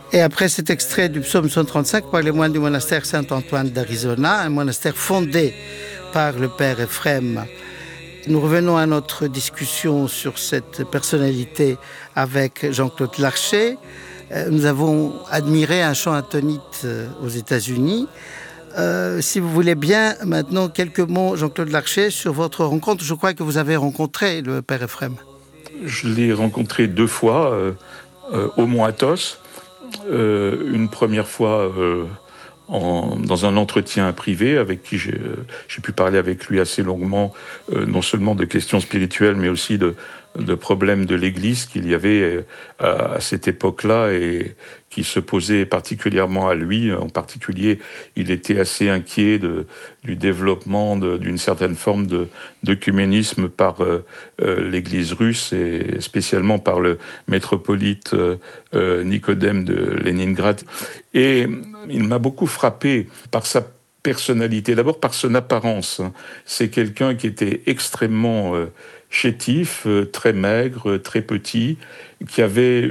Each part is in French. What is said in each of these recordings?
Et après cet extrait du psaume 135 par les moines du monastère Saint-Antoine d'Arizona, un monastère fondé par le père Ephrem. Nous revenons à notre discussion sur cette personnalité avec Jean-Claude Larcher. Nous avons admiré un chant atonite aux États-Unis. Si vous voulez bien, maintenant, quelques mots, Jean-Claude Larcher, sur votre rencontre. Je crois que vous avez rencontré le père Ephrem. Je l'ai rencontré 2 fois au Mont Athos. Une première fois dans un entretien privé avec qui j'ai pu parler avec lui assez longuement, non seulement de questions spirituelles, mais aussi de problèmes de l'Église qu'il y avait à cette époque-là et qui se posaient particulièrement à lui. En particulier, il était assez inquiet du développement d'une certaine forme d'œcuménisme par l'Église russe et spécialement par le métropolite Nicodème de Leningrad. Et il m'a beaucoup frappé par sa personnalité, d'abord par son apparence. C'est quelqu'un qui était extrêmement chétif, très maigre, très petit, qui avait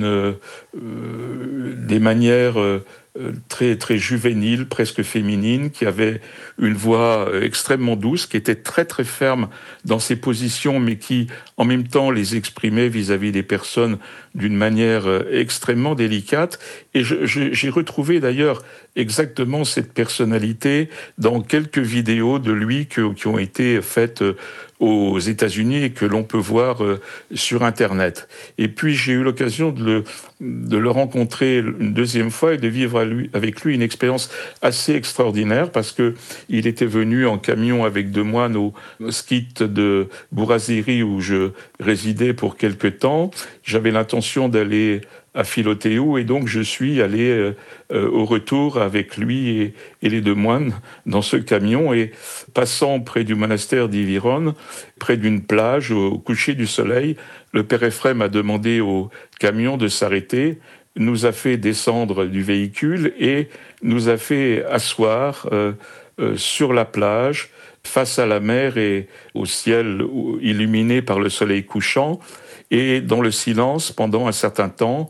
des manières très, très juvéniles, presque féminines, qui avait une voix extrêmement douce, qui était très, très ferme dans ses positions, mais qui, en même temps, les exprimait vis-à-vis des personnes d'une manière extrêmement délicate. Et j'ai retrouvé d'ailleurs exactement cette personnalité dans quelques vidéos de lui qui ont été faites aux États-Unis et que l'on peut voir sur Internet. Et puis j'ai eu l'occasion de le rencontrer une deuxième fois et de vivre avec lui une expérience assez extraordinaire parce que il était venu en camion avec 2 moines au skit de Bourraziri où je résidais pour quelque temps. J'avais l'intention d'aller à Philotéou, et donc je suis allé au retour avec lui et les 2 moines dans ce camion, et passant près du monastère d'Iviron, près d'une plage, au coucher du soleil, le père Ephrem a demandé au camion de s'arrêter, nous a fait descendre du véhicule et nous a fait asseoir sur la plage, face à la mer et au ciel illuminé par le soleil couchant, et dans le silence, pendant un certain temps,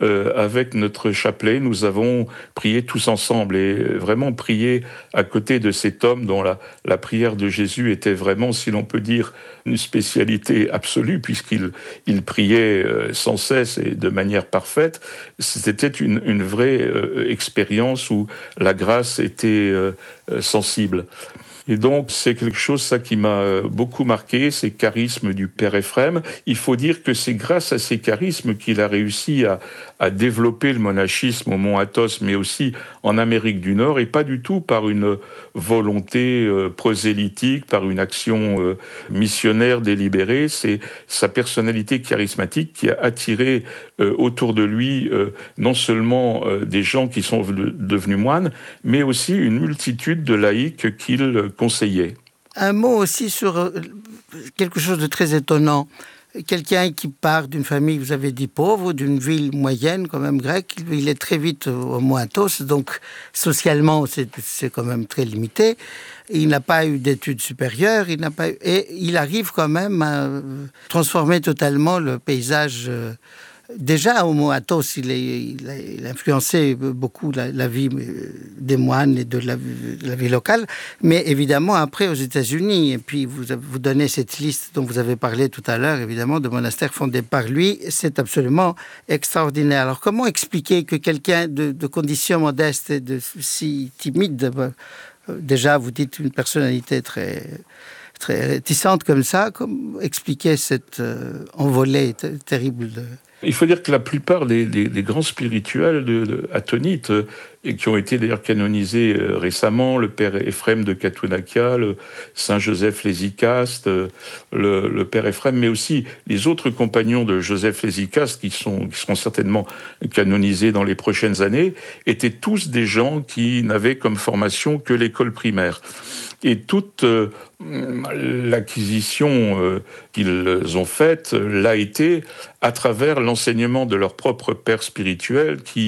avec notre chapelet, nous avons prié tous ensemble et vraiment prié à côté de cet homme dont la prière de Jésus était vraiment, si l'on peut dire, une spécialité absolue puisqu'il priait sans cesse et de manière parfaite. C'était une vraie expérience où la grâce était sensible. Et donc, c'est quelque chose, ça, qui m'a beaucoup marqué, ces charismes du père Ephrem. Il faut dire que c'est grâce à ces charismes qu'il a réussi à développer le monachisme au Mont Athos, mais aussi en Amérique du Nord, et pas du tout par une volonté prosélytique, par une action missionnaire délibérée. C'est sa personnalité charismatique qui a attiré autour de lui non seulement des gens qui sont devenus moines, mais aussi une multitude de laïcs qu'il conseillait. Un mot aussi sur quelque chose de très étonnant. Quelqu'un qui part d'une famille, vous avez dit pauvre, d'une ville moyenne quand même grecque, il est très vite au Mont Athos, donc socialement c'est quand même très limité. Il n'a pas eu d'études supérieures, et il arrive quand même à transformer totalement le paysage. Déjà, au Mont Athos, il a influencé beaucoup la vie des moines et de la vie locale, mais évidemment après aux États-Unis. Et puis vous donnez cette liste dont vous avez parlé tout à l'heure, évidemment, de monastères fondés par lui. C'est absolument extraordinaire. Alors comment expliquer que quelqu'un de condition modeste et si timide, déjà vous dites une personnalité très réticente comme ça, comment expliquer cette envolée terrible Il faut dire que la plupart des grands spirituels atonites, et qui ont été d'ailleurs canonisés récemment, le père Ephrem de Katounaka, le saint Joseph l'Hésychaste, le père Ephrem, mais aussi les autres compagnons de Joseph l'Hésychaste, qui seront certainement canonisés dans les prochaines années, étaient tous des gens qui n'avaient comme formation que l'école primaire. Et toute l'acquisition qu'ils ont faite l'a été à travers l'enseignement de leur propre père spirituel qui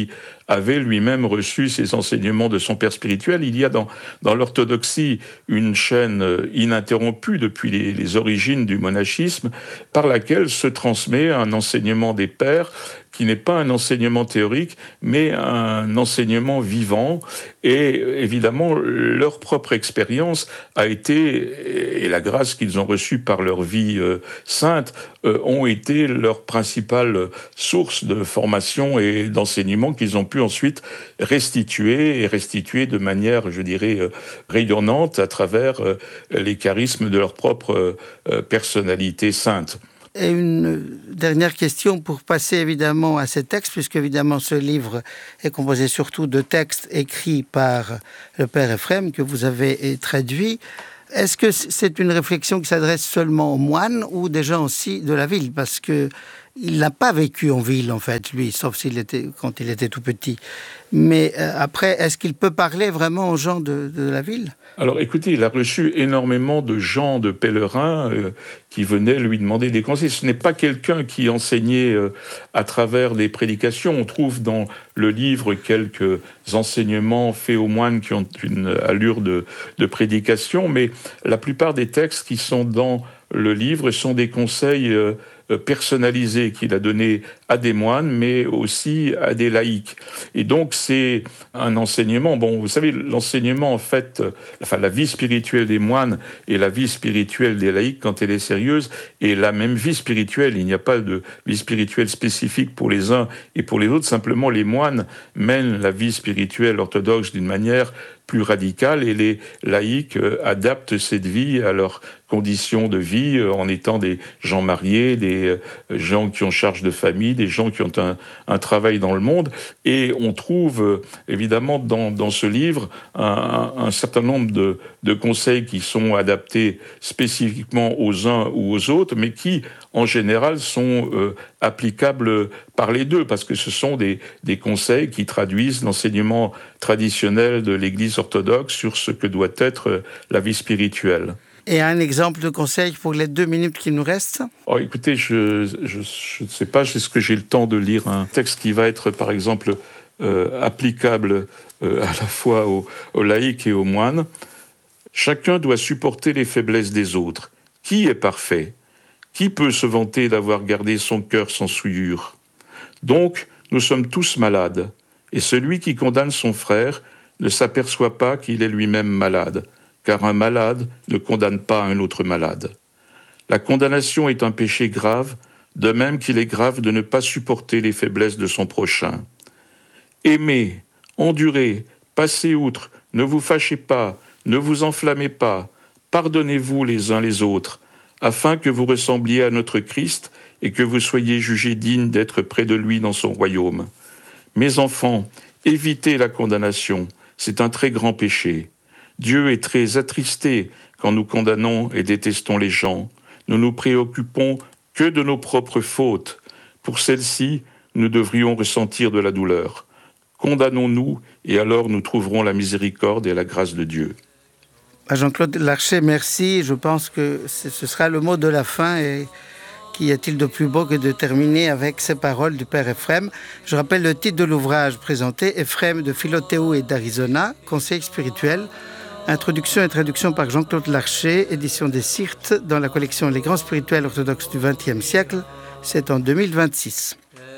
avait lui-même reçu ses enseignements de son père spirituel. Il y a dans l'orthodoxie une chaîne ininterrompue depuis les origines du monachisme, par laquelle se transmet un enseignement des pères qui n'est pas un enseignement théorique, mais un enseignement vivant. Et évidemment, leur propre expérience a été, et la grâce qu'ils ont reçue par leur vie sainte, ont été leur principale source de formation et d'enseignement qu'ils ont pu ensuite restituer de manière, je dirais, rayonnante à travers les charismes de leur propre personnalité sainte. Et une dernière question pour passer évidemment à ces textes, puisque évidemment ce livre est composé surtout de textes écrits par le père Ephrem que vous avez traduit. Est-ce que c'est une réflexion qui s'adresse seulement aux moines ou des gens aussi de la ville? Parce que il n'a pas vécu en ville, en fait, lui, sauf quand il était tout petit. Mais après, est-ce qu'il peut parler vraiment aux gens de la ville? Alors écoutez, il a reçu énormément de gens, de pèlerins qui venaient lui demander des conseils. Ce n'est pas quelqu'un qui enseignait à travers des prédications. On trouve dans le livre quelques enseignements faits aux moines qui ont une allure de prédication, mais la plupart des textes qui sont dans le livre sont des conseils personnalisé qu'il a donné à des moines, mais aussi à des laïcs. Et donc, c'est un enseignement. Bon, vous savez, l'enseignement, en fait, la vie spirituelle des moines et la vie spirituelle des laïcs, quand elle est sérieuse, est la même vie spirituelle. Il n'y a pas de vie spirituelle spécifique pour les uns et pour les autres. Simplement, les moines mènent la vie spirituelle orthodoxe d'une manière plus radicale et les laïcs adaptent cette vie à leurs conditions de vie en étant des gens mariés, des gens qui ont charge de famille, des gens qui ont un travail dans le monde. Et on trouve évidemment dans ce livre un certain nombre de conseils qui sont adaptés spécifiquement aux uns ou aux autres, mais qui en général sont applicables par les deux, parce que ce sont des conseils qui traduisent l'enseignement traditionnel de l'Église orthodoxe sur ce que doit être la vie spirituelle. Et un exemple de conseil pour les 2 minutes qui nous restent? Oh, écoutez, je ne sais pas, est-ce que j'ai le temps de lire un texte qui va être, par exemple, applicable à la fois aux laïcs et aux moines. Chacun doit supporter les faiblesses des autres. Qui est parfait? Qui peut se vanter d'avoir gardé son cœur sans souillure? Donc, nous sommes tous malades, et celui qui condamne son frère ne s'aperçoit pas qu'il est lui-même malade, car un malade ne condamne pas un autre malade. La condamnation est un péché grave, de même qu'il est grave de ne pas supporter les faiblesses de son prochain. Aimez, endurez, passez outre, ne vous fâchez pas, ne vous enflammez pas, pardonnez-vous les uns les autres, afin que vous ressembliez à notre Christ et que vous soyez jugés dignes d'être près de lui dans son royaume. Mes enfants, évitez la condamnation, c'est un très grand péché. Dieu est très attristé quand nous condamnons et détestons les gens. Nous nous préoccupons que de nos propres fautes. Pour celles-ci, nous devrions ressentir de la douleur. Condamnons-nous et alors nous trouverons la miséricorde et la grâce de Dieu. Jean-Claude Larcher, merci. Je pense que ce sera le mot de la fin. Et qu'y a-t-il de plus beau que de terminer avec ces paroles du père Ephrem? Je rappelle le titre de l'ouvrage présenté, Ephrem de Philothéou et d'Arizona, Conseil spirituel. Introduction et traduction par Jean-Claude Larcher, édition des Syrtes, dans la collection Les Grands Spirituels Orthodoxes du XXe siècle. C'est en 2026.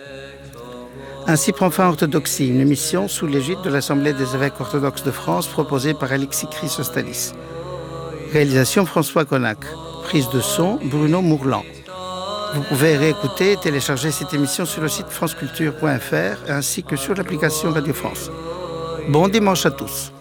Ainsi prend fin Orthodoxie, une émission sous l'égide de l'Assemblée des évêques orthodoxes de France, proposée par Alexis Chrysostalis. Réalisation François Connac. Prise de son Bruno Mourlan. Vous pouvez réécouter et télécharger cette émission sur le site franceculture.fr ainsi que sur l'application Radio France. Bon dimanche à tous.